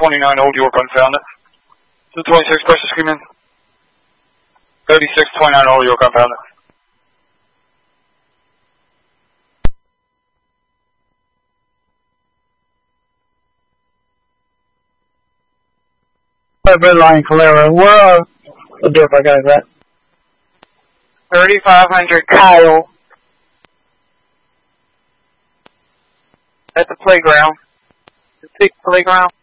3629 Old York, unfound it. 226, press the screen in. 3629 Old York, unfound it. Red Line Calera, where are the dirt bike guys at? 3500 Kyle. At the playground. The big playground.